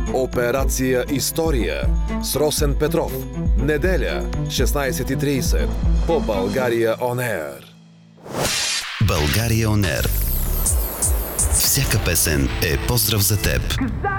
Операция История с Росен Петров. Неделя, 16:30 по България On Air. България On Air. Всяка песен е поздрав за теб.